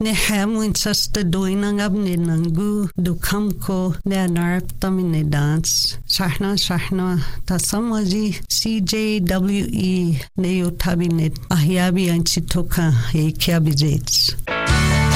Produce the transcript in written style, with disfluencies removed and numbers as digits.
Ne muitas te doinang ab ne nangu du kamko ne anarptam ne dance. Sahna ta samaji CJWE ne yotabinet ahyabi anchitoka e kiabijets.